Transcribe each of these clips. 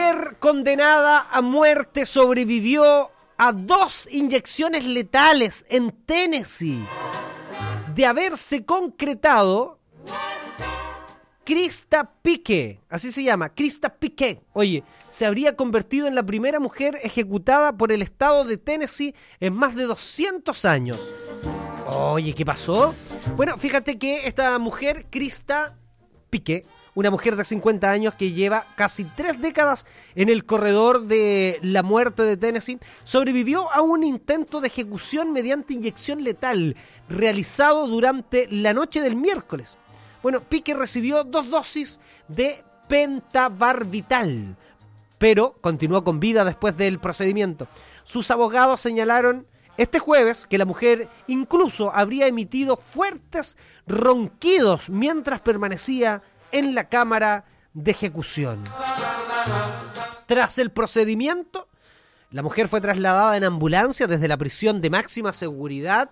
mujer condenada a muerte sobrevivió a 2 inyecciones letales en Tennessee. De haberse concretado, Krista Piquet, así se llama, Krista Piquet, oye, se habría convertido en la primera mujer ejecutada por el estado de Tennessee en más de 200 años. Oye, ¿qué pasó? Bueno, fíjate que esta mujer, Krista Piquet, una mujer de 50 años que lleva casi 3 décadas en el corredor de la muerte de Tennessee, sobrevivió a un intento de ejecución mediante inyección letal realizado durante la noche del miércoles. Bueno, Piquet recibió 2 dosis de pentobarbital, pero continuó con vida después del procedimiento. Sus abogados señalaron este jueves que la mujer incluso habría emitido fuertes ronquidos mientras permanecía en la cámara de ejecución. Tras el procedimiento, la mujer fue trasladada en ambulancia desde la prisión de máxima seguridad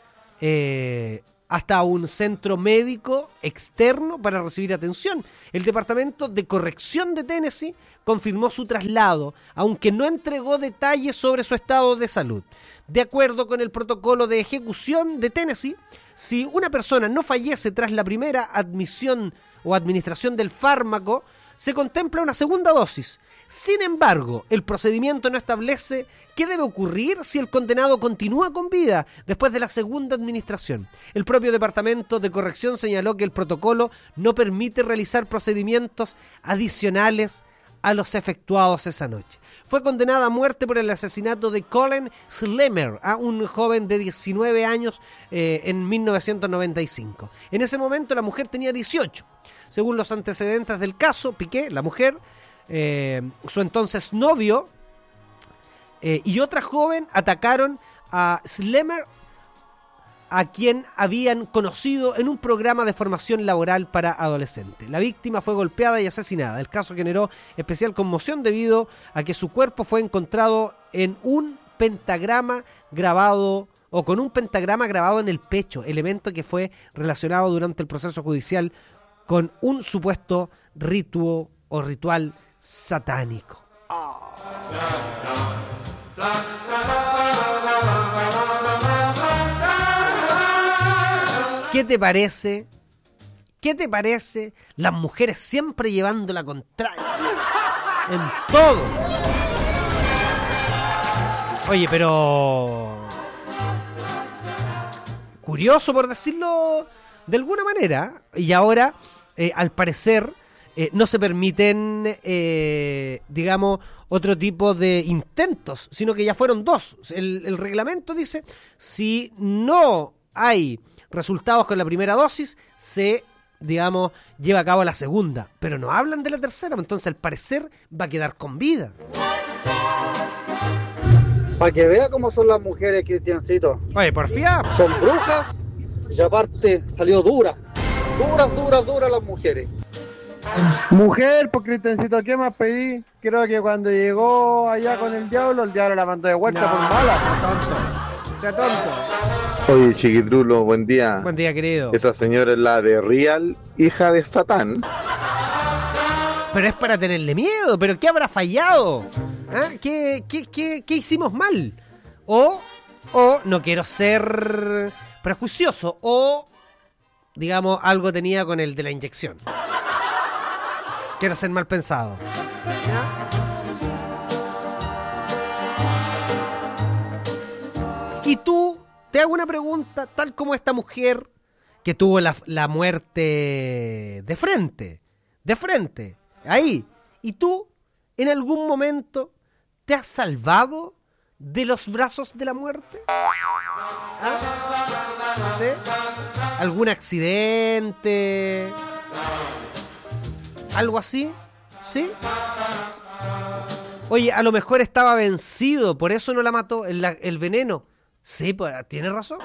hasta un centro médico externo para recibir atención. El Departamento de Corrección de Tennessee confirmó su traslado, aunque no entregó detalles sobre su estado de salud. De acuerdo con el protocolo de ejecución de Tennessee, si una persona no fallece tras la primera admisión o administración del fármaco, se contempla una segunda dosis. Sin embargo, el procedimiento no establece qué debe ocurrir si el condenado continúa con vida después de la segunda administración. El propio Departamento de Corrección señaló que el protocolo no permite realizar procedimientos adicionales a los efectuados esa noche. Fue condenada a muerte por el asesinato de Colin Slimer, un joven de 19 años en 1995. En ese momento la mujer tenía 18. Según los antecedentes del caso, Piquet, la mujer, su entonces novio y otra joven atacaron a Slimer, a quien habían conocido en un programa de formación laboral para adolescentes. La víctima fue golpeada y asesinada. El caso generó especial conmoción debido a que su cuerpo fue encontrado en un pentagrama grabado o con un pentagrama grabado en el pecho, elemento que fue relacionado durante el proceso judicial con un supuesto ritual satánico. ¿Qué te parece? ¿Qué te parece? Las mujeres siempre llevando la contraria en todo. Oye, pero curioso por decirlo de alguna manera. Y ahora, al parecer, no se permiten, digamos, otro tipo de intentos, sino que ya fueron 2. El reglamento dice, si no hay resultados con la primera dosis, se, digamos, lleva a cabo la segunda, pero no hablan de la tercera, entonces al parecer va a quedar con vida. Para que vea cómo son las mujeres, Cristiancito. Oye, porfía. Son brujas y aparte salió duras las mujeres. Mujer, pues Cristiancito, ¿qué más pedí? Creo que cuando llegó allá con el diablo la mandó de vuelta por mala. Sea tonto. Oye, Chiquitrulo, buen día. Buen día, querido. Esa señora es la de Real, hija de Satán. Pero es para tenerle miedo. ¿Pero qué habrá fallado? ¿Ah? ¿Qué hicimos mal? O no quiero ser prejuicioso, o, digamos, algo tenía con el de la inyección. Quiero ser mal pensado. ¿Ya? Y tú, te hago una pregunta, tal como esta mujer que tuvo la muerte de frente, ahí. ¿Y tú, en algún momento, te has salvado de los brazos de la muerte? ¿Ah? No sé. ¿Algún accidente? ¿Algo así? ¿Sí? Oye, a lo mejor estaba vencido, por eso no la mató el veneno. Sí, pues, tiene razón.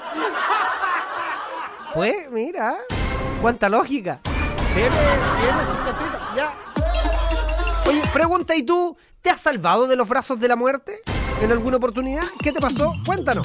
Pues, mira, cuánta lógica. Tiene sus cositas, ya. Oye, pregunta, ¿y tú te has salvado de los brazos de la muerte en alguna oportunidad? ¿Qué te pasó? Cuéntanos.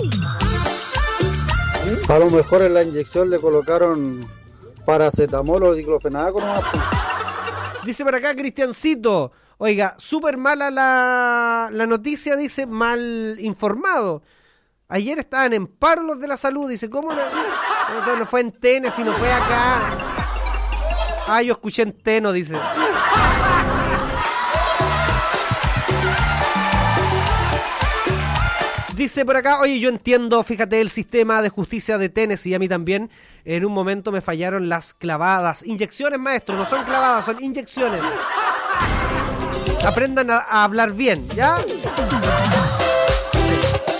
A lo mejor en la inyección le colocaron paracetamol o diclofenaco nomás. Dice por acá Cristiancito, Oiga, súper mala la noticia, dice, mal informado. Ayer estaban en paro los de la salud, dice, ¿cómo no fue en Tenes y no fue acá? Ah, yo escuché en Teno, dice. Dice por acá, oye, yo entiendo, fíjate, el sistema de justicia de Tennessee, a mí también, en un momento me fallaron las clavadas. Inyecciones, maestro, no son clavadas, son inyecciones. Aprendan a hablar bien, ¿ya? Sí.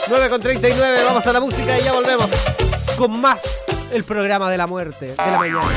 9:39, vamos a la música y ya volvemos con más el programa de la muerte de la mañana.